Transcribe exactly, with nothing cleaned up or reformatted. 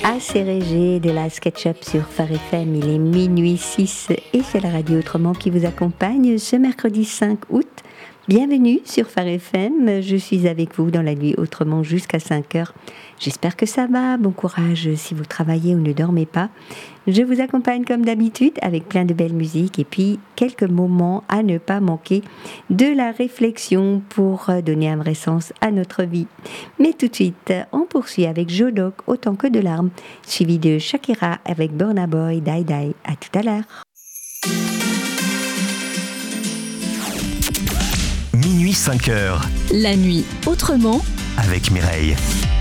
assez régé de la SketchUp sur Phare F M. Il est minuit six et c'est la radio Autrement qui vous accompagne ce mercredi cinq août. Bienvenue sur Phare F M, je suis avec vous dans la nuit Autrement jusqu'à cinq heures. J'espère que ça va, bon courage si vous travaillez ou ne dormez pas. Je vous accompagne comme d'habitude avec plein de belles musiques et puis quelques moments à ne pas manquer de la réflexion pour donner un vrai sens à notre vie. Mais tout de suite, on poursuit avec Jodoc, Autant que de larmes, suivi de Shakira avec Burna Boy, Die Die. À tout à l'heure. Minuit cinq heures. La nuit Autrement avec Mireille.